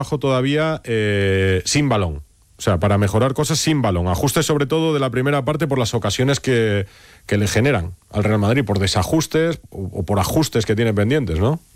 trabajo todavía sin balón. O sea, para mejorar cosas sin balón. Ajustes sobre todo de la primera parte por las ocasiones que le generan al Real Madrid, por desajustes o por ajustes que tiene pendientes, ¿no?